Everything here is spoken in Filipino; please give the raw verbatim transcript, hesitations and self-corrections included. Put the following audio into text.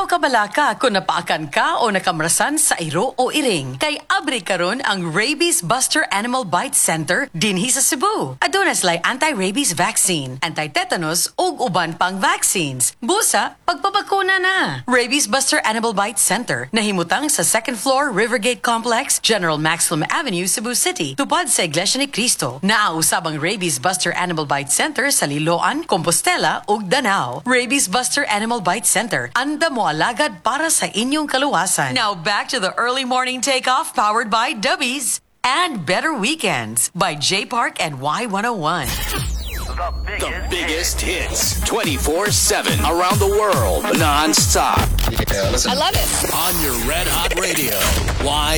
kabalaka kung napaakan ka o nakamrasan sa iro o iring. Kay abri karon ang Rabies Buster Animal Bite Center dinhi sa Cebu. Aduna sila'y anti-rabies vaccine, anti-tetanus ug uban pang vaccines. Busa, pagpabakuna na. Rabies Buster Animal Bite Center nahimutang sa second floor Rivergate Complex, General Maximum Avenue, Cebu City, tupad sa Iglesia ni Cristo. Naausab ang Rabies Buster Animal Bite Center sa Liloan, Compostela ug Danao. Rabies Buster Animal Bite Center, anda mo alagad para sa inyong kaluwasan. Now back to the early morning takeoff powered by Dubbies and Better Weekends by J Park and Y one oh one. The biggest, the biggest hits twenty-four seven around the world, non-stop. Yeah, listen. I love it. On your Red Hot Radio, Y